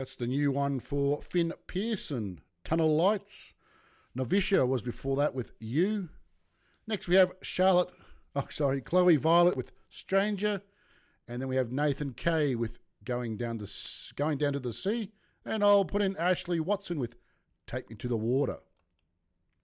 That's the new one for Finn Pearson. Tunnel Lights. Novisha was before that with You. Next we have Chloe Violet with Stranger. And then we have Nathan Kay with Going Down to the Sea. And I'll put in Ashley Watson with Take Me to the Water.